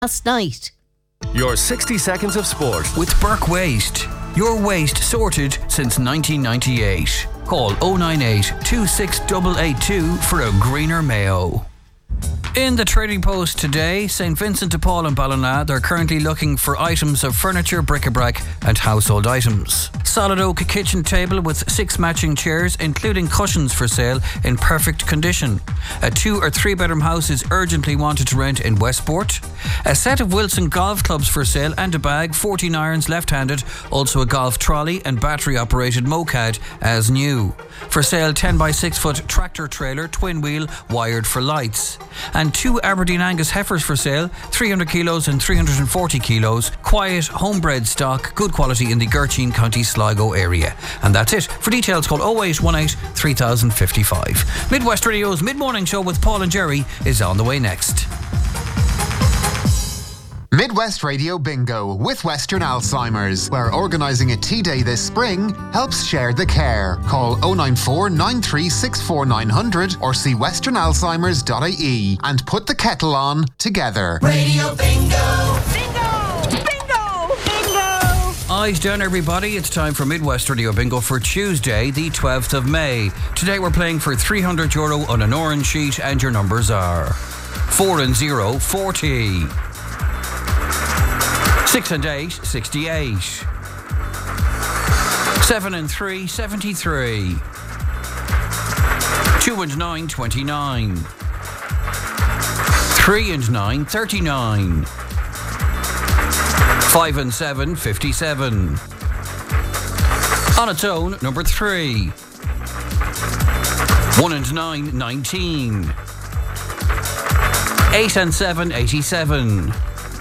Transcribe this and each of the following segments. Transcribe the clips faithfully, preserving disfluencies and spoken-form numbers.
last night. Your sixty seconds of sport with Burke Waste. Your waste sorted since nineteen ninety-eight. Call oh nine eight, two six eight eight two for a greener Mayo. In the Trading Post today, Saint Vincent de Paul and Ballina, they're currently looking for items of furniture, bric-a-brac and household items. Solid oak kitchen table with six matching chairs, including cushions for sale in perfect condition. A two or three bedroom house is urgently wanted to rent in Westport. A set of Wilson golf clubs for sale and a bag, fourteen irons left-handed, also a golf trolley and battery operated moped as new. For sale, ten by six foot tractor trailer, twin wheel, wired for lights. And two Aberdeen Angus heifers for sale, three hundred kilos and three hundred forty kilos, quiet, homebred stock, good quality in the Gertrude County Sligo area. And that's it. For details, call oh eight one eight, three thousand fifty-five. Midwest Radio's mid-morning show with Paul and Jerry is on the way next. Midwest Radio Bingo with Western Alzheimer's, where organising a tea day this spring helps share the care. Call oh nine four, nine three six four, nine hundred or see western alzheimers dot I E and put the kettle on together. Radio Bingo! Bingo! Bingo! Bingo! Eyes down, everybody. It's time for Midwest Radio Bingo for Tuesday, the twelfth of May. Today we're playing for three hundred euro on an orange sheet, and your numbers are four and zero, forty. Six and eight, sixty-eight. Seven and three, seventy-three. Two and nine, twenty-nine. Three and nine, thirty-nine. Five and seven, fifty-seven. On its own, number three. One and nine, nineteen. Eight and seven, eighty-seven.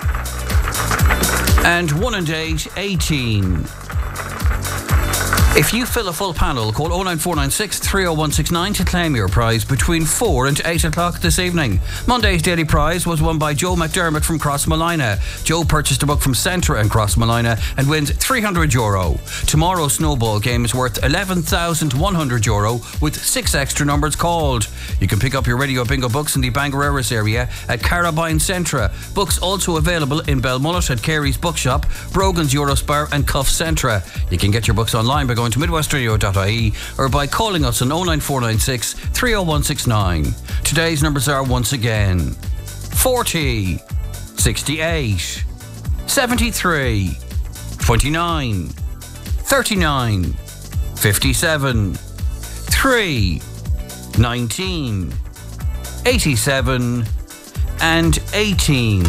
And one and eight, eighteen. If you fill a full panel, call oh nine four nine six, three oh one six nine to claim your prize between four and eight o'clock this evening. Monday's daily prize was won by Joe McDermott from Crossmolina. Joe purchased a book from Centra and Crossmolina and wins three hundred euro. Tomorrow's snowball game is worth eleven thousand one hundred euro with six extra numbers called. You can pick up your Radio Bingo books in the Bangareras area at Carabine Centra. Books also available in Belmullet at Carey's Bookshop, Brogan's Eurospar and Cuff Centra. You can get your books online by going to midwest radio dot I E or by calling us on oh nine four nine six, three oh one six nine. Today's numbers are once again forty, sixty-eight, seventy-three, twenty-nine, thirty-nine, fifty-seven, three, nineteen, eighty-seven and eighteen.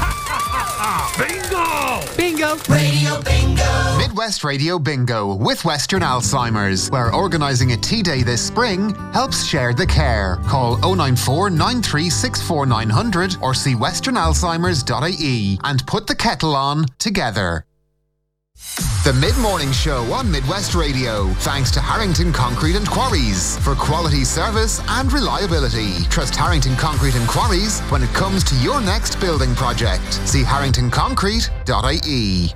Bingo! Bingo! Radio Bingo! Midwest Radio Bingo with Western Alzheimer's, where organising a tea day this spring helps share the care. Call oh nine four, nine three six four, nine hundred or see western alzheimers dot I E and put the kettle on together. The Mid-Morning Show on Midwest Radio, thanks to Harrington Concrete and Quarries. For quality service and reliability, trust Harrington Concrete and Quarries when it comes to your next building project. See harrington concrete dot I E.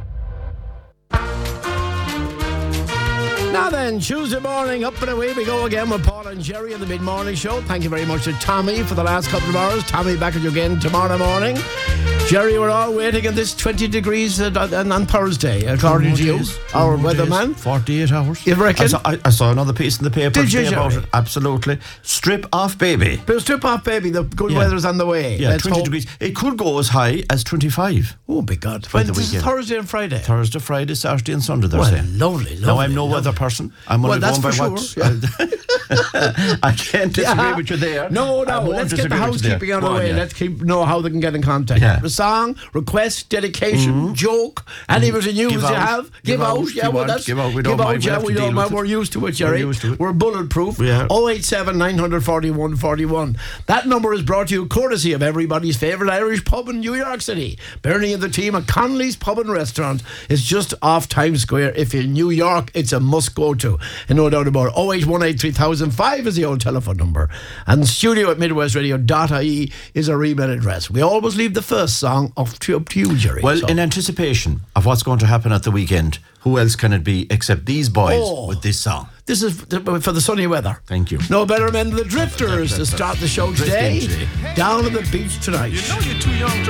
Now then, Tuesday morning, up and away we go again with Paul and Jerry in the Mid-Morning Show. Thank you very much to Tommy for the last couple of hours. Tommy back at you again tomorrow morning. Jerry, we're all waiting in this twenty degrees uh, on, on Thursday, according to you, our weatherman. forty-eight hours. You reckon? I saw, I, I saw another piece in the paper Did today you, about Jerry? it. Absolutely. Strip off, baby. But strip off, baby. The good Yeah. weather's on the way. Yeah, Let's twenty hope. degrees. It could go as high as twenty-five. Oh, my God. For When the this is weekend. Thursday and Friday. Thursday, Friday, Saturday and Sunday, they're Well, saying. lovely, lovely. Now, I'm no lovely. weather person. I'm Well, only that's going by for what... sure, I can't disagree Yeah. with you there. No, I no, won't let's get the disagree with you there. housekeeping on Go the on, way. yeah. Let's keep know how they can get in contact. Yeah. A song, request, dedication, joke, any bit of news Give you out. have, give, Give out. out. Yeah, Give well, out. that's Give out. We don't give out, mind. We yeah, have to we don't deal mind. with it. We're used to it, Jerry. We're used to it. We're bulletproof. Yeah. oh eight seven, nine four one, four one. That number is brought to you courtesy of everybody's favourite Irish pub in New York City. Bernie and the team at Connolly's Pub and Restaurant is just off Times Square. If you're in New York, it's a must go to. And no doubt about it. oh eight one eight, three thousand five is the old telephone number. And studio at midwest radio dot I E is our email address. We always leave the first song up to, up to you, Jerry. Well, So- in anticipation of what's going to happen at the weekend, who else can it be except these boys Oh. with this song? This is for the sunny weather. Thank you. No better men than the Drifters to start the show today. Drifting, Down on the beach tonight. You know you're too young to